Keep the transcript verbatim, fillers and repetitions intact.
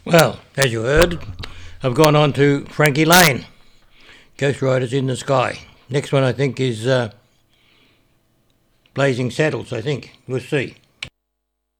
Well, as you heard, I've gone on to Frankie Lane, Ghost Riders in the Sky. Next one I think is uh, Blazing Saddles, I think. We'll see.